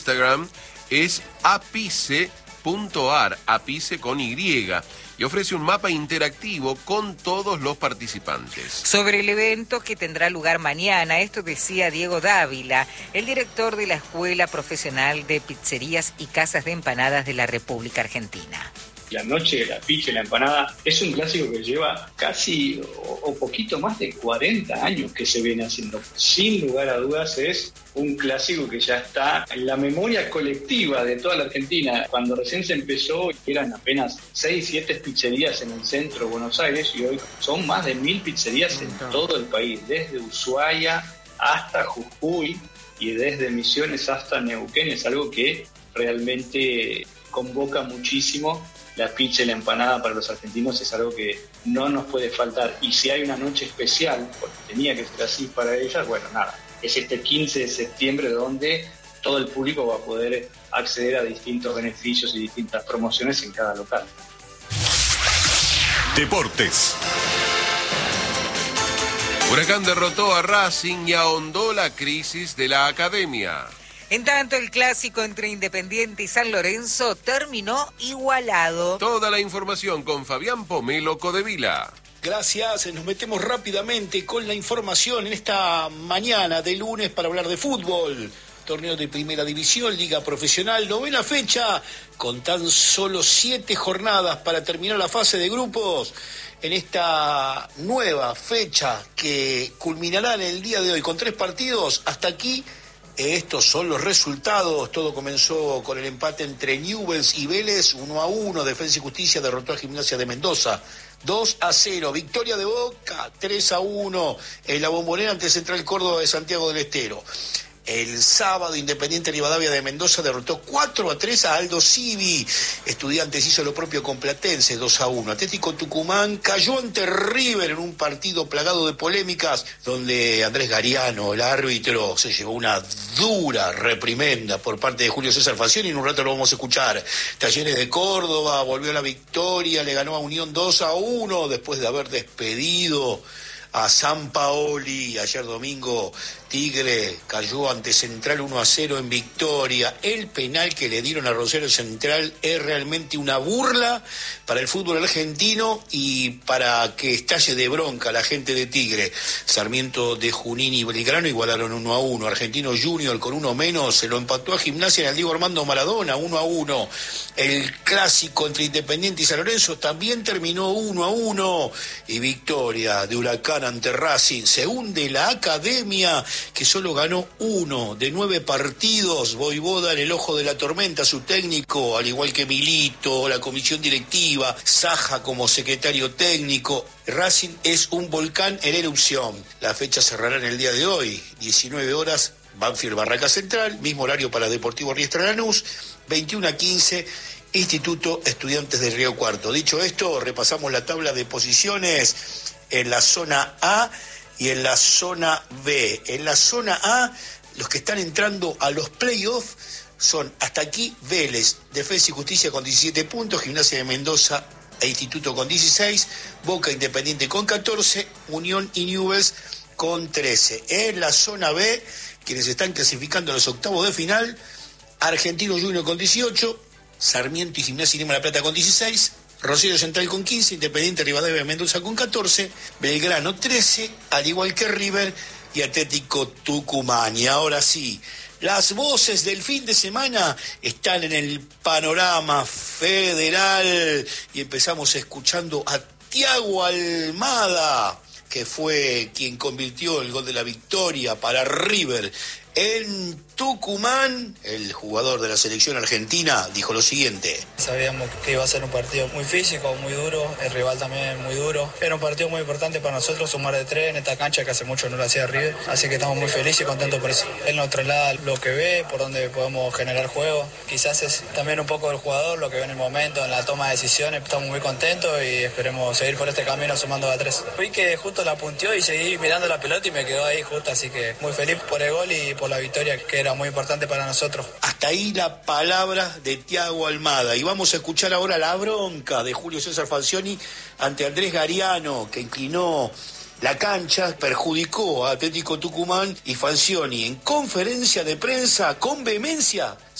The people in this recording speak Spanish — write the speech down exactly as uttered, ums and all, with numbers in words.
Instagram es apice punto ar, apice con Y, y ofrece un mapa interactivo con todos los participantes. Sobre el evento que tendrá lugar mañana, esto decía Diego Dávila, el director de la Escuela Profesional de Pizzerías y Casas de Empanadas de la República Argentina. La noche de la pizza y la empanada es un clásico que lleva casi o, o poquito más de cuarenta años que se viene haciendo. Sin lugar a dudas es un clásico que ya está en la memoria colectiva de toda la Argentina. Cuando recién se empezó eran apenas seis, siete pizzerías en el centro de Buenos Aires y hoy son más de mil pizzerías en todo el país, desde Ushuaia hasta Jujuy y desde Misiones hasta Neuquén. Es algo que realmente convoca muchísimo. La pizza y la empanada para los argentinos es algo que no nos puede faltar. Y si hay una noche especial, porque tenía que ser así para ellas, bueno, nada, es este quince de septiembre donde todo el público va a poder acceder a distintos beneficios y distintas promociones en cada local. Deportes. Huracán derrotó a Racing y ahondó la crisis de la academia. En tanto, el clásico entre Independiente y San Lorenzo terminó igualado. Toda la información con Fabián Pomelo Codevila. Gracias, nos metemos rápidamente con la información en esta mañana de lunes para hablar de fútbol. Torneo de Primera División, Liga Profesional, novena fecha, con tan solo siete jornadas para terminar la fase de grupos. En esta nueva fecha que culminará en el día de hoy con tres partidos, hasta aquí. Estos son los resultados. Todo comenzó con el empate entre Newell's y Vélez, uno a uno. Defensa y Justicia derrotó a Gimnasia de Mendoza, dos a cero. Victoria de Boca, tres a uno. En la Bombonera ante Central Córdoba de Santiago del Estero. El sábado, Independiente Rivadavia de Mendoza derrotó cuatro a tres a Aldo Civi. Estudiantes hizo lo propio con Platense, dos a uno. Atlético Tucumán cayó ante River en un partido plagado de polémicas, donde Andrés Gariano, el árbitro, se llevó una dura reprimenda por parte de Julio César Falcioni. En un rato lo vamos a escuchar. Talleres de Córdoba volvió a la victoria, le ganó a Unión dos a uno después de haber despedido a Sampaoli. Ayer domingo Tigre cayó ante Central uno a cero en victoria. El penal que le dieron a Rosario Central es realmente una burla para el fútbol argentino y para que estalle de bronca la gente de Tigre. Sarmiento de Junín y Belgrano igualaron uno a uno. Argentino Junior con uno menos se lo empató a Gimnasia en el Diego Armando Maradona, uno a uno. El clásico entre Independiente y San Lorenzo también terminó uno a uno. Y victoria de Huracán ante Racing. Se hunde la academia, que solo ganó uno de nueve partidos. Voivoda en el ojo de la tormenta, su técnico, al igual que Milito, la comisión directiva, Saja como secretario técnico. Racing es un volcán en erupción. La fecha cerrará en el día de hoy, diecinueve horas, Banfield Barraca Central, mismo horario para Deportivo Riestra Lanús, veintiuno a quince, Instituto Estudiantes de Río Cuarto. Dicho esto, repasamos la tabla de posiciones en la zona A y en la zona B. En la zona A, los que están entrando a los playoffs son hasta aquí Vélez, Defensa y Justicia con diecisiete puntos, Gimnasia de Mendoza e Instituto con dieciséis, Boca Independiente con catorce, Unión y Newell's con trece. En la zona B, quienes están clasificando a los octavos de final, Argentino Junior con dieciocho, Sarmiento y Gimnasia y Lima La Plata con dieciséis, Rosario Central con quince, Independiente Rivadavia de Mendoza con catorce, Belgrano trece, al igual que River y Atlético Tucumán. Y ahora sí, las voces del fin de semana están en el panorama federal y empezamos escuchando a Thiago Almada, que fue quien convirtió el gol de la victoria para River en Tucumán. El jugador de la selección argentina dijo lo siguiente: sabíamos que iba a ser un partido muy físico, muy duro, el rival también muy duro. Era un partido muy importante para nosotros, sumar de tres en esta cancha que hace mucho no lo hacía River, así que estamos muy felices y contentos por eso. Él nos traslada lo que ve, por donde podemos generar juego. Quizás es también un poco del jugador, lo que ve en el momento, en la toma de decisiones. Estamos muy contentos y esperemos seguir por este camino sumando a tres. Vi que justo la punteó y seguí mirando la pelota y me quedó ahí justo, así que muy feliz por el gol y por la victoria, que era muy importante para nosotros. Hasta ahí la palabra de Thiago Almada. Y vamos a escuchar ahora la bronca de Julio César Falcioni ante Andrés Gariano, que inclinó La cancha perjudicó a Atlético Tucumán y Falcioni en conferencia de prensa con vehemencia